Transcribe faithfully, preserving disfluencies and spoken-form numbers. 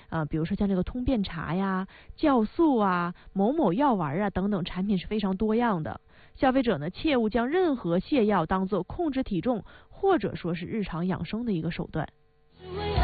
呃，比如说像这个通便茶呀、酵素啊、某某药丸啊等等产品是非常多样的。消费者呢，切勿将任何泻药当做控制体重或者说是日常养生的一个手段。